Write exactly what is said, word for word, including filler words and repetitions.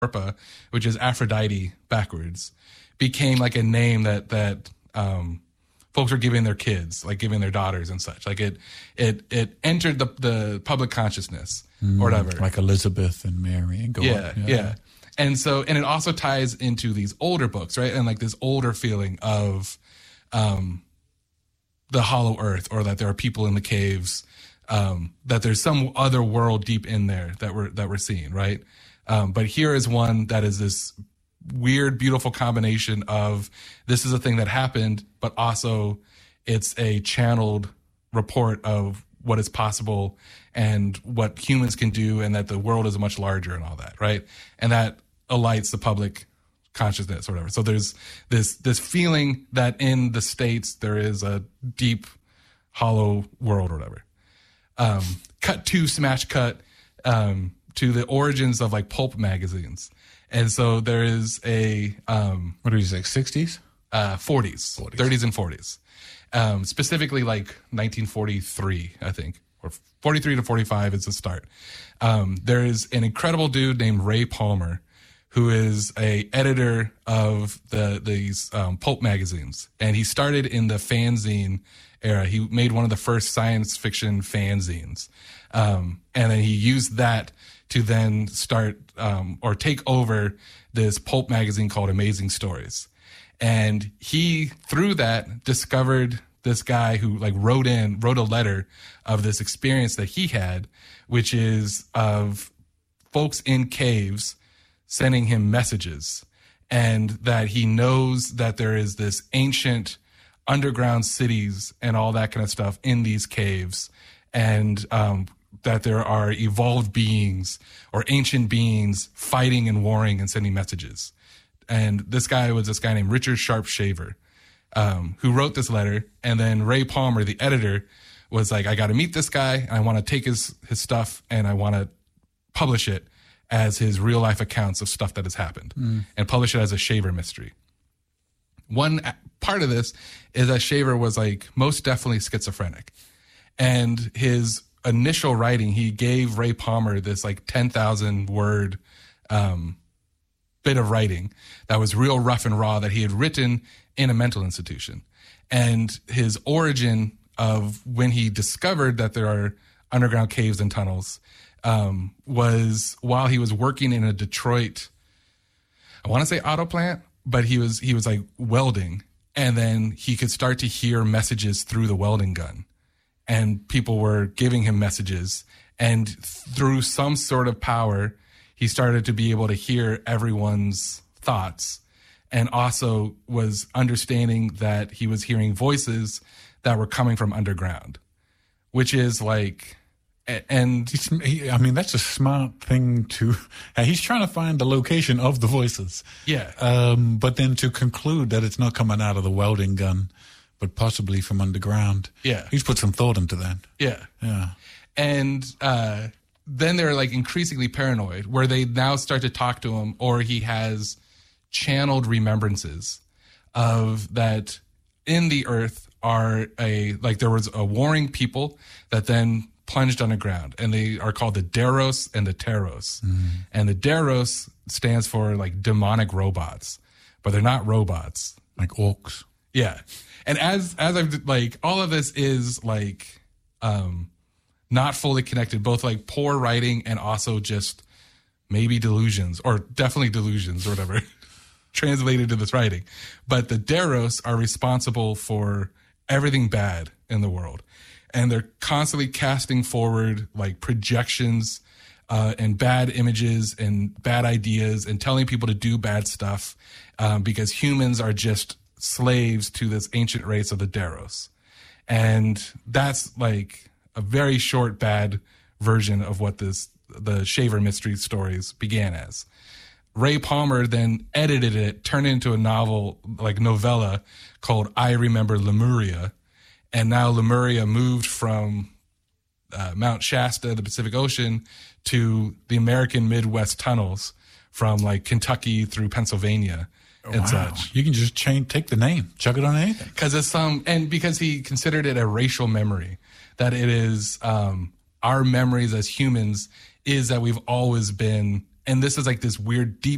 Orpa, which is Aphrodite backwards, became like a name that that um, folks were giving their kids, like giving their daughters and such. Like it it it entered the the public consciousness mm, or whatever. Like Elizabeth and Mary and go yeah, on. Yeah, yeah. And so, and it also ties into these older books, right? And like this older feeling of um, the hollow earth, or that there are people in the caves, um, that there's some other world deep in there that we're that we're seeing, right? Um, but here is one that is this weird, beautiful combination of this is a thing that happened, but also it's a channeled report of what is possible and what humans can do, and that the world is much larger and all that, right? And that alights the public consciousness or whatever. So there's this this feeling that in the States there is a deep, hollow world or whatever. Um, cut to smash cut um, to the origins of like pulp magazines. And so there is a um, what do you say, sixties? Uh, forties, forties, thirties and forties. Um, specifically like nineteen forty-three, I think, or forty-three to forty-five is the start. Um, there is an incredible dude named Ray Palmer, who is a editor of the these um, pulp magazines, and he started in the fanzine era. He made one of the first science fiction fanzines, um, and then he used that to then start um, or take over this pulp magazine called Amazing Stories. And he, through that, discovered this guy who like wrote in, wrote a letter of this experience that he had, which is of folks in caves sending him messages, and that he knows that there is this ancient underground cities and all that kind of stuff in these caves, and um, that there are evolved beings or ancient beings fighting and warring and sending messages. And this guy was this guy named Richard Sharp Shaver, um, who wrote this letter. And then Ray Palmer, the editor, was like, I got to meet this guy. And I want to take his, his stuff and I want to publish it as his real life accounts of stuff that has happened mm. and publish it as a Shaver mystery. One part of this is that Shaver was like most definitely schizophrenic. And his initial writing, he gave Ray Palmer this like ten thousand word um, bit of writing that was real rough and raw that he had written in a mental institution. And his origin of when he discovered that there are underground caves and tunnels um, was while he was working in a Detroit, I want to say auto plant, but he was, he was like welding, and then he could start to hear messages through the welding gun, and people were giving him messages, and through some sort of power, he started to be able to hear everyone's thoughts, and also was understanding that he was hearing voices that were coming from underground, which is like, and I mean, that's a smart thing to, he's trying to find the location of the voices. Yeah. Um, but then to conclude that it's not coming out of the welding gun, but possibly from underground. Yeah. He's put some thought into that. Yeah. Yeah. And, uh, then they're like increasingly paranoid, where they now start to talk to him, or he has channeled remembrances of that in the earth are a, like there was a warring people that then plunged underground, and they are called the Deros and the Teros. Mm. And the Deros stands for like demonic robots, but they're not robots. Like orcs. Yeah. And as, as I've like, all of this is like, um, not fully connected, both like poor writing and also just maybe delusions, or definitely delusions or whatever translated to this writing. But the Deros are responsible for everything bad in the world. And they're constantly casting forward like projections uh, and bad images and bad ideas and telling people to do bad stuff um, because humans are just slaves to this ancient race of the Deros. And that's like a very short, bad version of what this the Shaver Mystery Stories began as. Ray Palmer then edited it, turned it into a novel, like novella, called I Remember Lemuria. And now Lemuria moved from uh, Mount Shasta, the Pacific Ocean, to the American Midwest tunnels from like Kentucky through Pennsylvania and wow. such. You can just change, take the name, chuck it on anything. Because it's some, and because he considered it a racial memory, that it is um, our memories as humans is that we've always been, and this is like this weird deep